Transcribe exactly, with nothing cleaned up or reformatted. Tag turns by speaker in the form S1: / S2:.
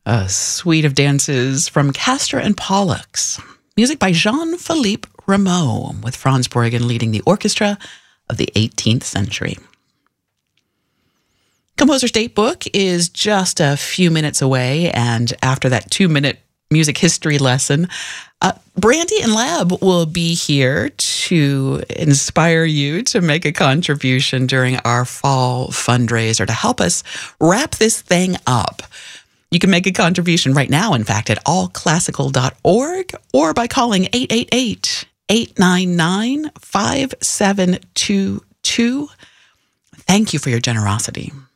S1: A suite of dances from Castor and Pollux. Music by Jean-Philippe Rameau, with Franz Bourrigan leading the orchestra of the eighteenth century. Composer's Datebook is just a few minutes away, and after that two-minute music history lesson, uh, Brandy and Lab will be here to inspire you to make a contribution during our fall fundraiser to help us wrap this thing up. You can make a contribution right now, in fact, at all classical dot org or by calling eight eight eight, eight nine nine, five seven two two. Thank you for your generosity.